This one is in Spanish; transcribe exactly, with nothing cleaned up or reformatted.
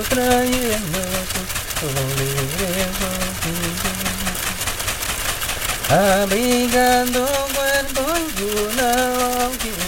trayendo tu soledad, abrigando cuerpo en una hoguera.